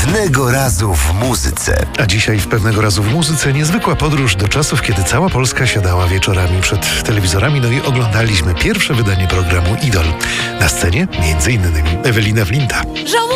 Pewnego razu w muzyce. A dzisiaj w Pewnego razu w muzyce niezwykła podróż do czasów, kiedy cała Polska siadała wieczorami przed telewizorami, no i oglądaliśmy pierwsze wydanie programu Idol. Na scenie m.in. Ewelina Wlinta.